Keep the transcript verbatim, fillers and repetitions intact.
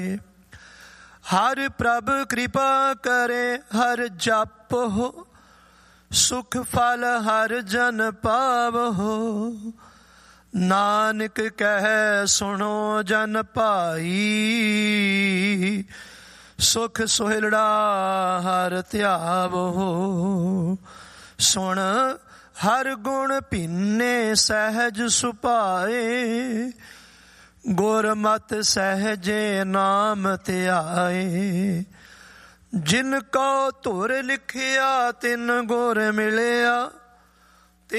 ਹਰ ਪ੍ਰਭ ਕਿਰਪਾ ਕਰੇ ਹਰ ਜਪੋ, ਸੁਖ ਫਲ ਹਰ ਜਨ ਪਾਵੋ। ਨਾਨਕ ਕਹਿ ਸੁਣੋ ਜਨ ਭਾਈ, ਸੁਖ ਸੋਹਿਲੜਾ ਹਰ ਧਿਆਵੋ। ਸੁਣ ਹਰ ਗੁਣ ਭਿੰਨੇ ਸਹਿਜ ਸੁਭਾਏ, ਗੁਰਮਤਿ ਸਹਿਜੇ ਨਾਮ ਧਿਆਏ। ਜਿਨ ਕੋ ਧੁਰ ਲਿਖਿਆ ਤਿਨ ਗੁਰ ਮਿਲਿਆ,